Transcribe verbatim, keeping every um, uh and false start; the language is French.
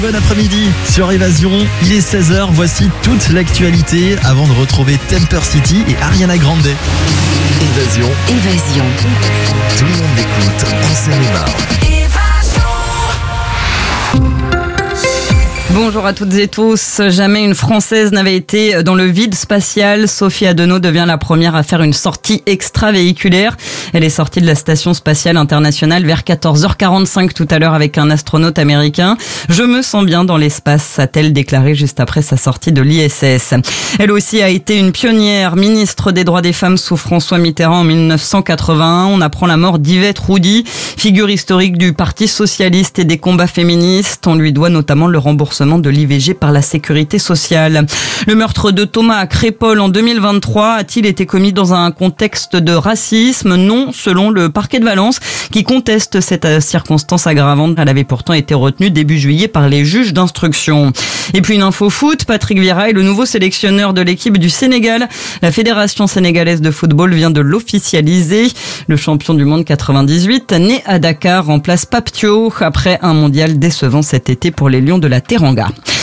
Bon après-midi sur Évasion, il est seize heures, voici toute l'actualité avant de retrouver Temper City et Ariana Grande. Évasion, Évasion. tout le monde l'écoute en Seine-et-Marne. Bonjour à toutes et tous. Jamais une Française n'avait été dans le vide spatial. Sophie Adenau devient la première à faire une sortie extravéhiculaire. Elle est sortie de la station spatiale internationale vers quatorze heures quarante-cinq tout à l'heure avec un astronaute américain. Je me sens bien dans l'espace, a-t-elle déclaré juste après sa sortie de l'I S S. Elle aussi a été une pionnière, ministre des droits des femmes sous François Mitterrand en mille neuf cent quatre-vingt-un. On apprend la mort d'Yvette Roudy, figure historique du Parti socialiste et des combats féministes. On lui doit notamment le remboursement de l'I V G par la sécurité sociale. Le meurtre de Thomas à Crépol en deux mille vingt-trois a-t-il été commis dans un contexte de racisme? Non, selon le parquet de Valence, qui conteste cette circonstance aggravante. Elle avait pourtant été retenue début juillet par les juges d'instruction. Et puis une info foot, Patrick Vieira est le nouveau sélectionneur de l'équipe du Sénégal. La Fédération sénégalaise de football vient de l'officialiser. Le champion du monde quatre-vingt-dix-huit, né à Dakar, remplace Pape Thiaw après un mondial décevant cet été pour les Lions de la Teranga.